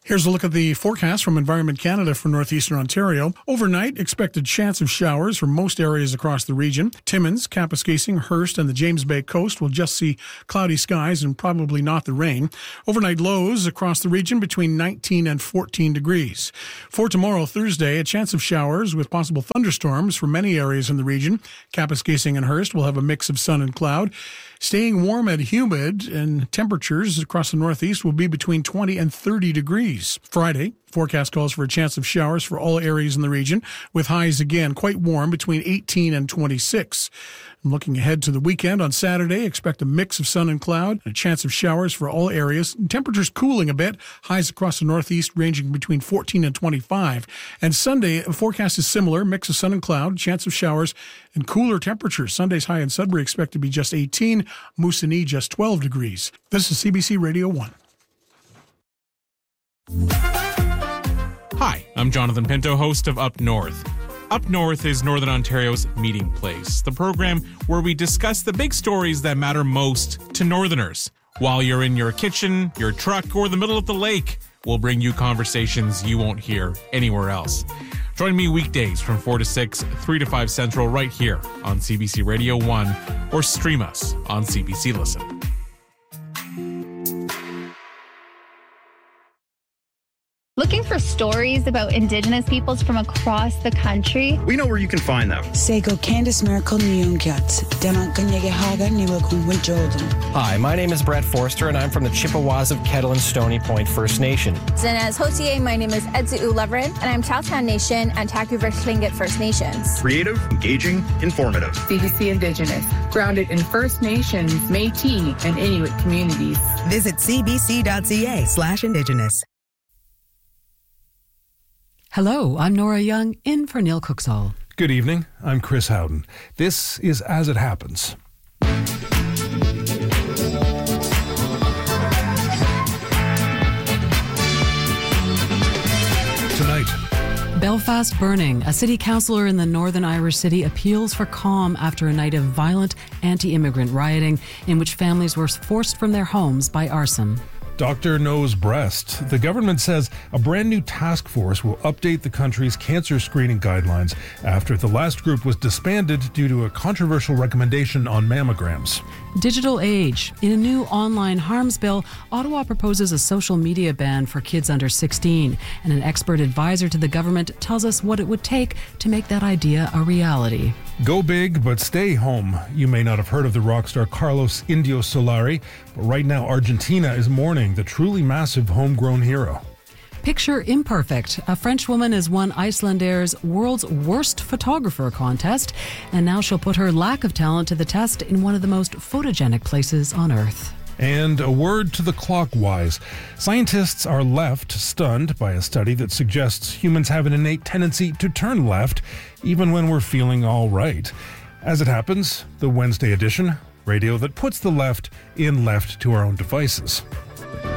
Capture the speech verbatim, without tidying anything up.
Here's a look at the forecast from Environment Canada for northeastern Ontario. Overnight, expected chance of showers for most areas across the region. Timmins, Kapuskasing, Hearst, and the James Bay coast will just see cloudy skies and probably not the rain. Overnight lows across the region between nineteen and fourteen degrees. For tomorrow, Thursday, a chance of showers with possible thunderstorms for many areas in the region. Kapuskasing and Hearst will have a mix of sun and cloud. Staying warm and humid, and temperatures across the northeast will be between twenty and thirty degrees. Friday, forecast calls for a chance of showers for all areas in the region, with highs again quite warm between eighteen and twenty-six. And looking ahead to the weekend, on Saturday, expect a mix of sun and cloud, and a chance of showers for all areas. And temperatures cooling a bit, highs across the northeast ranging between fourteen and twenty-five. And Sunday, the forecast is similar, mix of sun and cloud, chance of showers, and cooler temperatures. Sunday's high in Sudbury expected to be just eighteen, Moosonee just twelve degrees. This is C B C Radio one. Hi, I'm Jonathan Pinto, host of Up North. Up North is Northern Ontario's meeting place, the program where we discuss the big stories that matter most to Northerners. While you're in your kitchen, your truck, or the middle of the lake, we'll bring you conversations you won't hear anywhere else. Join me weekdays from four to six, three to five Central, right here on C B C Radio one, or stream us on C B C Listen. Looking for stories about Indigenous peoples from across the country? We know where you can find them. Sego Candice Miracle Nyungyat, Danankanyagehaga Niwakun Jordan. Hi, my name is Brett Forster, and I'm from the Chippewas of Kettle and Stony Point First Nation. And as Hotier, my name is Edzu Ulevrin, and I'm Chowtown Nation and Taku-Versh Tlingit First Nations. Creative, engaging, informative. C B C Indigenous, grounded in First Nations, Métis, and Inuit communities. Visit cbc.ca slash Indigenous. Hello, I'm Nora Young, in for Neil Cooksall. Good evening, I'm Chris Howden. This is As It Happens. Tonight, Belfast burning. A city councillor in the Northern Irish city appeals for calm after a night of violent anti-immigrant rioting in which families were forced from their homes by arson. Doctor Knows Breast. The government says a brand new task force will update the country's cancer screening guidelines after the last group was disbanded due to a controversial recommendation on mammograms. Digital age. In a new online harms bill, Ottawa proposes a social media ban for kids under sixteen, and an expert advisor to the government tells us what it would take to make that idea a reality. Go big, but stay home. You may not have heard of the rock star Carlos Indio Solari, but right now Argentina is mourning the truly massive homegrown hero. Picture Imperfect. A French woman has won Icelandaire's World's Worst Photographer contest, and now she'll put her lack of talent to the test in one of the most photogenic places on Earth. And a word to the clockwise. Scientists are left stunned by a study that suggests humans have an innate tendency to turn left, even when we're feeling all right. As it happens, the Wednesday edition, radio that puts the left in left to our own devices.